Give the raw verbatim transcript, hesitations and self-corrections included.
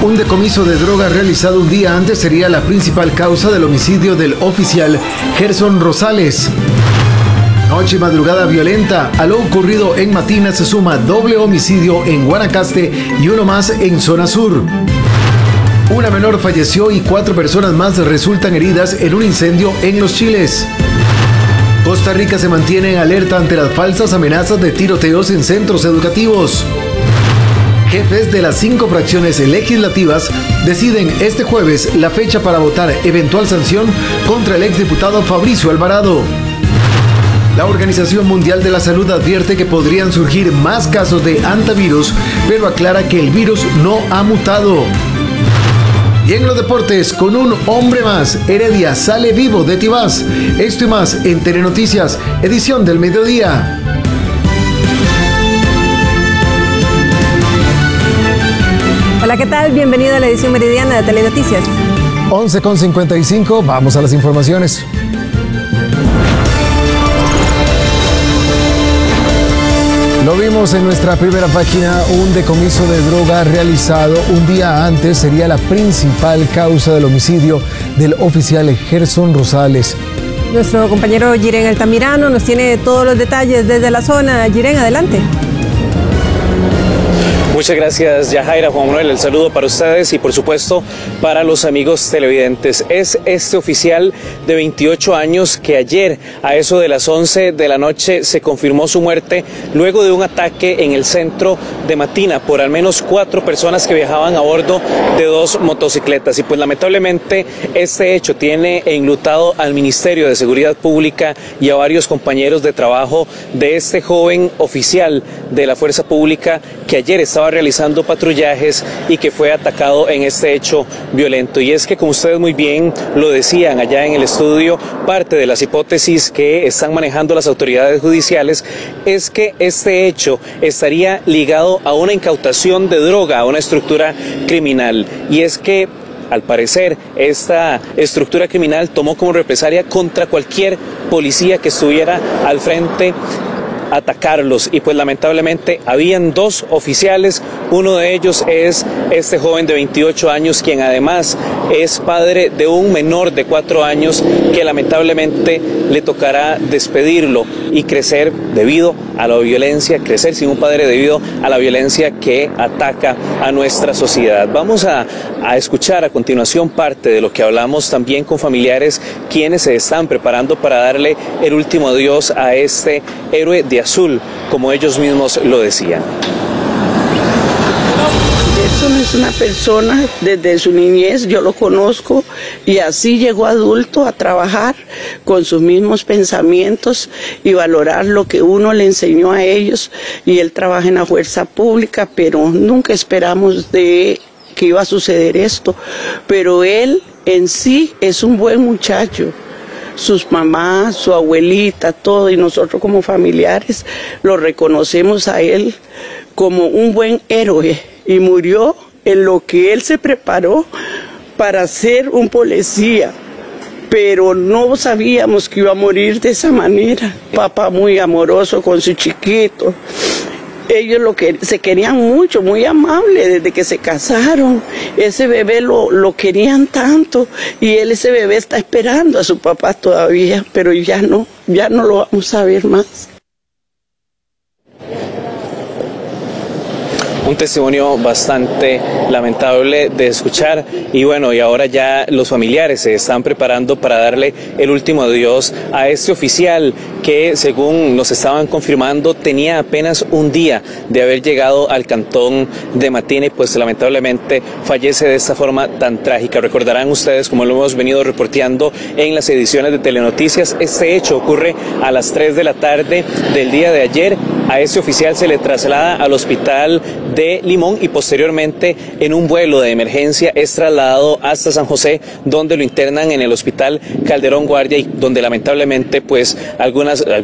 Un decomiso de droga realizado un día antes sería la principal causa del homicidio del oficial Gerson Rosales. Noche y madrugada violenta. A lo ocurrido en Matina se suma doble homicidio en Guanacaste y uno más en zona sur. Una menor falleció y cuatro personas más resultan heridas en un incendio en Los Chiles. Costa Rica se mantiene en alerta ante las falsas amenazas de tiroteos en centros educativos. Jefes de las cinco fracciones legislativas deciden este jueves la fecha para votar eventual sanción contra el exdiputado Fabricio Alvarado. La Organización Mundial de la Salud advierte que podrían surgir más casos de hantavirus, pero aclara que el virus no ha mutado. Y en los deportes, con un hombre más, Heredia sale vivo de Tibás. Esto y más en Telenoticias, edición del mediodía. Hola, ¿qué tal? Bienvenido a la edición meridiana de Telenoticias. once con cincuenta y cinco, vamos a las informaciones. Lo vimos en nuestra primera página, un decomiso de droga realizado un día antes sería la principal causa del homicidio del oficial Gerson Rosales. Nuestro compañero Jiren Altamirano nos tiene todos los detalles desde la zona. Jiren, adelante. Muchas gracias, Yajaira, Juan Manuel, el saludo para ustedes y por supuesto para los amigos televidentes. Es este oficial de veintiocho años que ayer a eso de las once de la noche se confirmó su muerte luego de un ataque en el centro de Matina por al menos cuatro personas que viajaban a bordo de dos motocicletas. Y pues lamentablemente este hecho tiene enlutado al Ministerio de Seguridad Pública y a varios compañeros de trabajo de este joven oficial de la Fuerza Pública que ayer estaba realizando patrullajes y que fue atacado en este hecho violento. Y es que, como ustedes muy bien lo decían allá en el estudio, parte de las hipótesis que están manejando las autoridades judiciales es que este hecho estaría ligado a una incautación de droga, a una estructura criminal. Y es que al parecer, esta estructura criminal tomó como represalia contra cualquier policía que estuviera al frente atacarlos y pues lamentablemente habían dos oficiales, uno de ellos es este joven de veintiocho años quien además es padre de un menor de cuatro años que lamentablemente le tocará despedirlo y crecer debido a la violencia, crecer sin un padre debido a la violencia que ataca a nuestra sociedad. Vamos a, a escuchar a continuación parte de lo que hablamos también con familiares quienes se están preparando para darle el último adiós a este héroe de azul, como ellos mismos lo decían. Gerson es una persona, desde su niñez yo lo conozco y así llegó adulto a trabajar con sus mismos pensamientos y valorar lo que uno le enseñó a ellos, y él trabaja en la fuerza pública, pero nunca esperamos de que iba a suceder esto, pero él en sí es un buen muchacho. Sus mamás, su abuelita, todo, y nosotros como familiares lo reconocemos a él como un buen héroe, y murió en lo que él se preparó para ser un policía, pero no sabíamos que iba a morir de esa manera. Papá muy amoroso con su chiquito. Ellos lo que se querían mucho, muy amable desde que se casaron. Ese bebé lo, lo querían tanto y él, ese bebé está esperando a su papá todavía, pero ya no, ya no lo vamos a ver más. Un testimonio bastante lamentable de escuchar y bueno, y ahora ya los familiares se están preparando para darle el último adiós a este oficial que, según nos estaban confirmando, tenía apenas un día de haber llegado al cantón de Matina y pues lamentablemente fallece de esta forma tan trágica. Recordarán ustedes, como lo hemos venido reporteando en las ediciones de Telenoticias, este hecho ocurre a las tres de la tarde del día de ayer. A ese oficial se le traslada al hospital de Limón y posteriormente en un vuelo de emergencia es trasladado hasta San José, donde lo internan en el hospital Calderón Guardia y donde lamentablemente pues algunas